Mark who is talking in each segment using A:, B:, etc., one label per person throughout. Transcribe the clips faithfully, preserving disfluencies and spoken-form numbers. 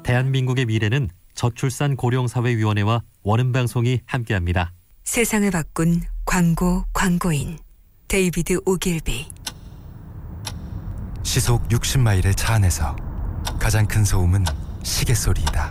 A: 대한민국의 미래는 저출산 고령사회위원회와 원음방송이 함께합니다.
B: 세상을 바꾼 광고 광고인 데이비드 오길비.
C: 시속 육십 마일의 차 안에서 가장 큰 소음은 시계 소리이다.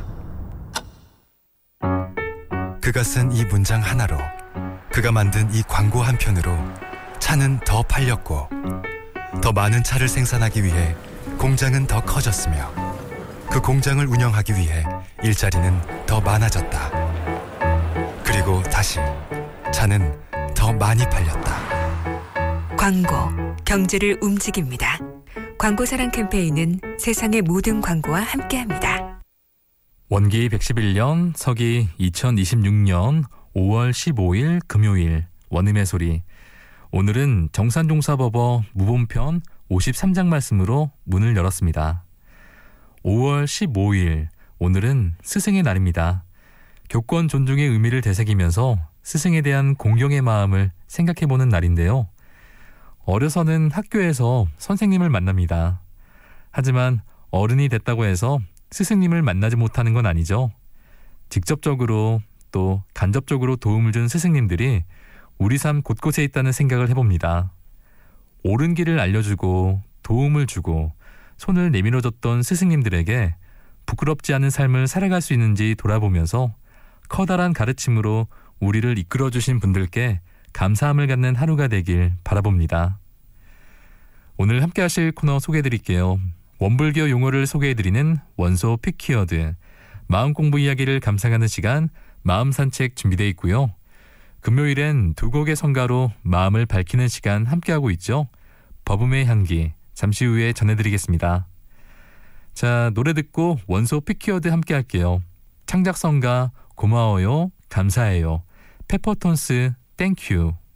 C: 그가 쓴 이 문장 하나로, 그가 만든 이 광고 한 편으로 차는 더 팔렸고, 더 많은 차를 생산하기 위해 공장은 더 커졌으며, 그 공장을 운영하기 위해 일자리는 더 많아졌다. 그리고 다시 차는 더 많이 팔렸다.
B: 광고, 경제를 움직입니다. 광고사랑 캠페인은 세상의 모든 광고와 함께합니다.
D: 원기 백십일 년, 서기 이천이십육 년 오월 십오일 금요일, 원음의 소리. 오늘은 정산종사법어 무본편 오십삼 장 말씀으로 문을 열었습니다. 오월 십오일, 오늘은 스승의 날입니다. 교권 존중의 의미를 되새기면서 스승에 대한 공경의 마음을 생각해보는 날인데요. 어려서는 학교에서 선생님을 만납니다. 하지만 어른이 됐다고 해서 스승님을 만나지 못하는 건 아니죠. 직접적으로 또 간접적으로 도움을 준 스승님들이 우리 삶 곳곳에 있다는 생각을 해봅니다. 옳은 길을 알려주고 도움을 주고 손을 내밀어줬던 스승님들에게 부끄럽지 않은 삶을 살아갈 수 있는지 돌아보면서 커다란 가르침으로 우리를 이끌어주신 분들께 감사함을 갖는 하루가 되길 바라봅니다. 오늘 함께 하실 코너 소개해드릴게요. 원불교 용어를 소개해드리는 원소 픽키워드, 마음 공부 이야기를 감상하는 시간 마음 산책 준비되어 있고요. 금요일엔 두 곡의 성가로 마음을 밝히는 시간 함께하고 있죠. 버금의 향기, 잠시 후에 전해드리겠습니다. 자, 노래 듣고 원소 픽키워드 함께 할게요. 창작성가 고마워요, 감사해요, 페퍼톤스 땡큐.